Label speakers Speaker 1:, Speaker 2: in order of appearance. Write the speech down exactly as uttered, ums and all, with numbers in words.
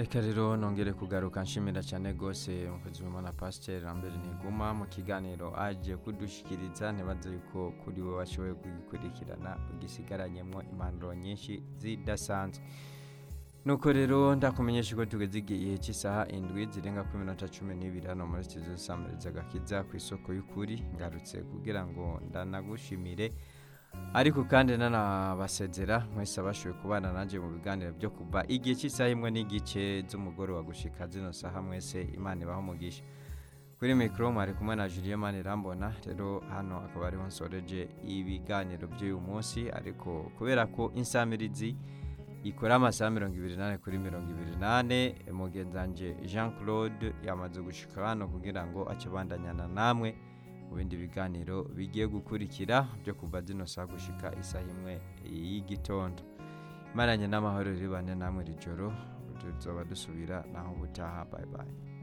Speaker 1: Reka rero nongere kugaruka nshimira cyane gose umukozi w'Imana Pasteur Lambert Ntiguma mu kiganiro aje kudushikiriza ntibaze yuko kuri we washoboye kugikurikirana ugisigaranyemo impanuro nyinshi zidasanzwe. Nuko rero ndakumenyesha ko tugeze igihe cy'isaha indwi zirenga ku minota cumi n'ibiri hano muri studio Samiriza Gakiza ku isoko y'ukuri, ngarutse kugira ngo ndanagushimire ariko kandi nanabasezera mwese abashoboye kubana nanje mu biganiro byo kuba igihe cy'isaha imwe n'igice z'umugoro wa gushika zino saha mwese Imana ibaho umugisha. Kuri micro mwari kumwe na Julien Manirambona, rero hano akaba ariho nsoreje ibiganiro by'uyu munsi, ariko kubera ko insamirizi ikora amasaha mirongo ibiri n'ane kuri mirongo ibiri n'ane, mugenzanje Jean Claude yamaze gushika hano kugira ngo acibandanyana namwe mu bindi biganiro bigiye gukurikira byo kuva zino saha gushika isaha imwe y'igitondo. Maranye n'amahoro ribane namwe rijoro, tuzoba dusubira naho butaha. Bye bye.